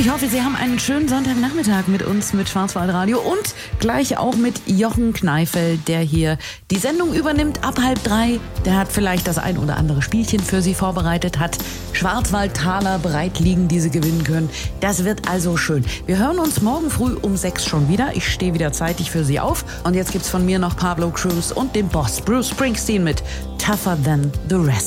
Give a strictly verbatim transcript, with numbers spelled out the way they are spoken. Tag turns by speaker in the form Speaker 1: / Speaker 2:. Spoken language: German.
Speaker 1: ich hoffe, Sie haben einen schönen Sonntagnachmittag mit uns, mit Schwarzwaldradio und gleich auch mit Jochen Kneifel, der hier die Sendung übernimmt ab halb drei. Der hat vielleicht das ein oder andere Spielchen für Sie vorbereitet, hat Schwarzwaldtaler bereit liegen, die Sie gewinnen können. Das wird also schön. Wir hören uns morgen früh um sechs schon wieder. Ich stehe wieder zeitig für Sie auf. Und jetzt gibt's von mir noch Pablo Cruise und den Boss Bruce Springsteen mit Tougher Than the Rest.